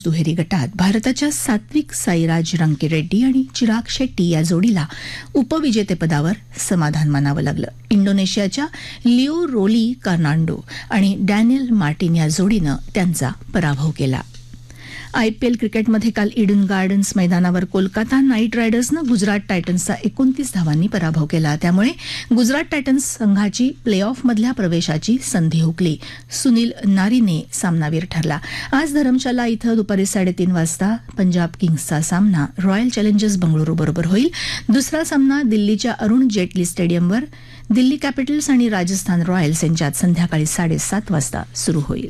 दुहेरी गटात भारताच्या सात्विक साईराज रंकीरेड्डी आणि चिराग शेट्टी या जोडीला उपविजेतेपदावर समाधान मानावं लागलं. इंडोनेशियाच्या लिओ रोली कार्नांडो आणि डॅनियल मार्टिन या जोडीनं त्यांचा पराभव केला. आयपीएल क्रिकेटमध्ये काल ईडन गार्डन्स मैदानावर कोलकाता नाईट रायडर्सनं गुजरात टायटन्सचा 29 धावांनी पराभव केला. त्यामुळे गुजरात टायटन्स संघाची प्लेऑफमधल्या प्रवेशाची संधी हुकली. सुनील नारीने सामनावीर ठरला. आज धरमशाला इथं दुपारी 3:30 वाजता पंजाब किंग्सचा सामना रॉयल चॅलेंजर्स बंगळुरू बरोबर होईल. दुसरा सामना दिल्लीच्या अरुण जेटली स्टेडियमवर दिल्ली कॅपिटल्स आणि राजस्थान रॉयल्स यांच्यात संध्याकाळी 7:30 वाजता सुरू होईल.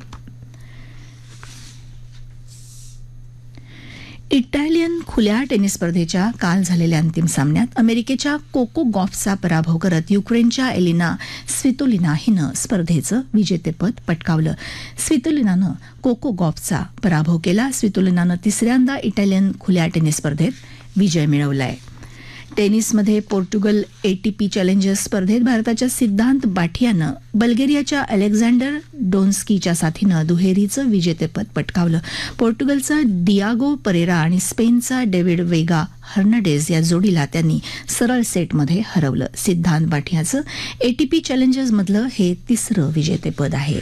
इटालियन खुल्या टेनिस स्पर्धेच्या काल झालेल्या अंतिम सामन्यात अमेरिकेच्या कोको गॉफचा पराभव करत युक्रेनच्या एलिना स्वितोलिना हिनं स्पर्धेचं विजेतेपद पटकावलं. स्वितोलिनानं कोको गॉफचा पराभव केला. स्वितोलिनानं तिसऱ्यांदा इटालियन खुल्या टेनिस स्पर्धेत विजय मिळवलाय. टेनिसमध्ये पोर्तुगल एटीपी चॅलेंजर्स स्पर्धेत भारताच्या सिद्धांत बाठियानं बल्गेरियाच्या अलेक्झांडर डोन्स्कीच्या साथीनं दुहेरीचं विजेतेपद पटकावलं. पोर्तुगलचा डियागो परेरा आणि स्पेनचा डेव्हिड वेगा हर्नांडेज या जोडीला त्यांनी सरळ सेटमध्ये हरवलं. सिद्धांत बाठियाचं एटीपी चॅलेंजर्समधलं हे तिसरं विजेतेपद आहे.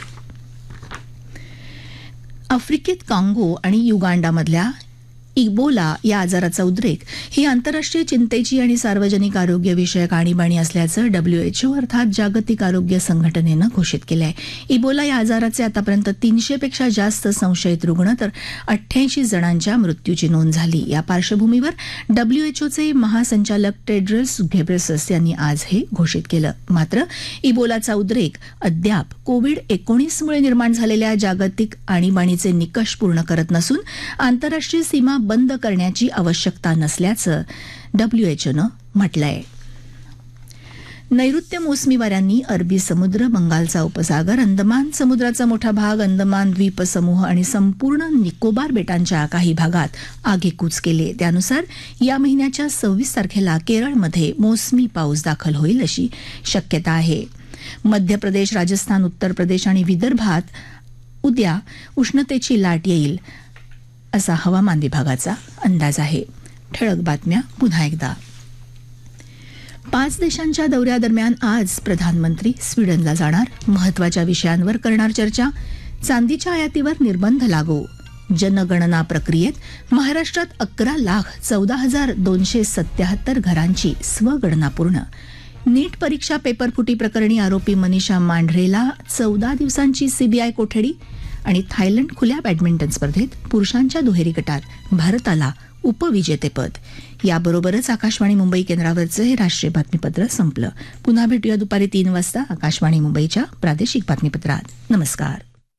आफ्रिकेत काँगो आणि युगांडामधल्या इबोला या आजाराचा उद्रेक ही आंतरराष्ट्रीय चिंतेची आणि सार्वजनिक आरोग्य विषयक आणीबाणी असल्याचं WHO अर्थात जागतिक आरोग्य संघटनेनं घोषित केलं आहे. इबोला या आजाराचे आतापर्यंत 300 पेक्षा जास्त संशयित रुग्ण तर 88 जणांच्या मृत्यूची नोंद झाली. या पार्श्वभूमीवर WHOचे महासंचालक टेड्रस घेब्रेसस यांनी आज हे घोषित केलं. मात्र इबोलाचा उद्रेक अद्याप कोविड-19 मुळे निर्माण झालेल्या जागतिक आणीबाणीचे निकष पूर्ण करत नसून आंतरराष्ट्रीय सीमा बंद करण्याची आवश्यकता नसल्याचं WHOनं म्हटलंय. नैऋत्य मोसमी वाऱ्यांनी अरबी समुद्र, बंगालचा उपसागर, अंदमान समुद्राचा मोठा भाग, अंदमान द्वीपसमूह आणि संपूर्ण निकोबार बेटांच्या काही भागात आगेकूच केले. त्यानुसार या महिन्याच्या 26 तारखेला केरळमध्ये मोसमी पाऊस दाखल होईल अशी शक्यता आहे. मध्य प्रदेश, राजस्थान, उत्तर प्रदेश आणि विदर्भात उद्या उष्णतेची लाट येईल असा हवामान विभागाचा अंदाज आहे. ठळक बातम्या पुन्हा एकदा. 5 देशांच्या दौऱ्यादरम्यान आज प्रधानमंत्री स्वीडनला जाणार. महत्वाच्या विषयांवर करणार चर्चा. चांदीच्या आयातीवर निर्बंध लागू. जनगणना प्रक्रियेत महाराष्ट्रात 11,14,277 घरांची स्वगणना पूर्ण. नीट परीक्षा पेपरफुटी प्रकरणी आरोपी मनीषा मांढरेला 14 दिवसांची सीबीआय कोठडी. आणि थायलंड खुल्या बॅडमिंटन स्पर्धेत पुरुषांच्या दुहेरी गटात भारताला उपविजेतेपद. याबरोबरच आकाशवाणी मुंबई केंद्रावरचं हे राष्ट्रीय बातमीपत्र संपलं. पुन्हा भेटूया दुपारी 3 वाजता आकाशवाणी मुंबईच्या प्रादेशिक बातमीपत्रात. नमस्कार.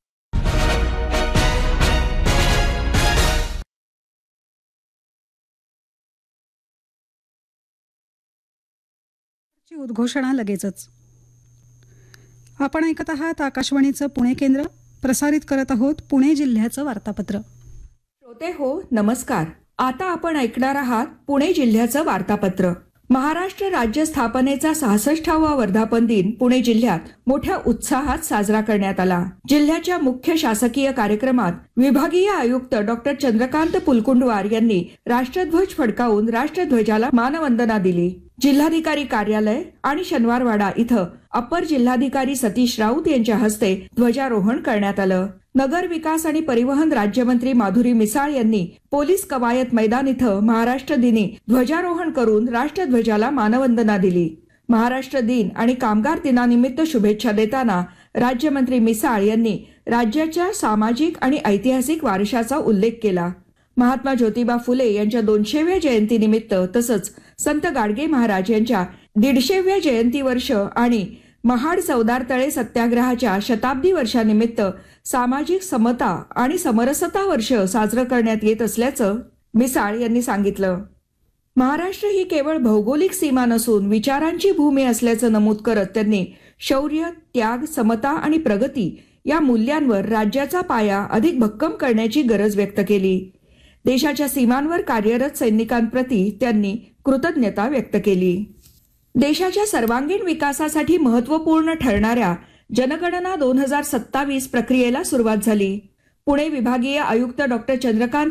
उद्घोषणा लगेचच. आपण ऐकत आहात आकाशवाणीचं पुणे केंद्र. प्रसारित करत आहोत पुणे जिल्ह्याचं वार्तापत्र. श्रोते हो, नमस्कार. आता आपण ऐकणार आहात पुणे जिल्ह्याचं वार्तापत्र. महाराष्ट्र राज्य स्थापनेचा 66वा वर्धापन दिन पुणे जिल्ह्यात मोठ्या उत्साहात साजरा करण्यात आला. जिल्ह्याच्या मुख्य शासकीय कार्यक्रमात विभागीय आयुक्त डॉक्टर चंद्रकांत पुलकुंडवार यांनी राष्ट्रध्वज फडकावून राष्ट्रध्वजाला मानवंदना दिली. जिल्हाधिकारी कार्यालय आणि शनिवारवाडा इथं अपर जिल्हाधिकारी सतीश राऊत यांच्या हस्ते ध्वजारोहण करण्यात आलं. नगर विकास आणि परिवहन राज्यमंत्री माधुरी मिसाळ यांनी पोलीस कवायत मैदान इथं महाराष्ट्र दिनी ध्वजारोहण करून राष्ट्रध्वजाला मानवंदना दिली. महाराष्ट्र दिन आणि कामगार दिनानिमित्त शुभेच्छा देताना राज्यमंत्री मिसाळ यांनी राज्याच्या सामाजिक आणि ऐतिहासिक वारशाचा उल्लेख केला. महात्मा ज्योतिबा फुले यांच्या 200व्या जयंतीनिमित्त तसंच संत गाडगे महाराज यांच्या 150व्या जयंती वर्ष आणि महाड चौदार तळे सत्याग्रहाच्या शताब्दी वर्षानिमित्त सामाजिक समता आणि समरसता वर्ष साजरं करण्यात येत असल्याचं मिसाळ यांनी सांगितलं. महाराष्ट्र ही केवळ भौगोलिक सीमा नसून विचारांची भूमी असल्याचं नमूद करत त्यांनी शौर्य, त्याग, समता आणि प्रगती या मूल्यांवर राज्याचा पाया अधिक भक्कम करण्याची गरज व्यक्त केली. देशाच्या सीमांवर कार्यरत सैनिकांप्रती त्यांनी कृतज्ञता व्यक्त केली. देशाच्या सर्वांगीण विकासासाठी महत्त्वपूर्ण ठरणाऱ्या जनगणना 2027 प्रक्रियेला सुरुवात झाली. पुणे विभागीय आयुक्त डॉक्टर चंद्रकांत